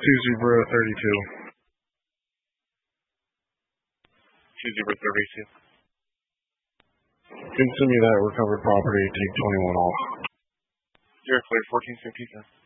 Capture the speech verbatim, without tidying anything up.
two zebra thirty-two. two zebra thirty-two. Can send me that recovered property, take twenty-one off. You're clear, fourteen fifty-seven.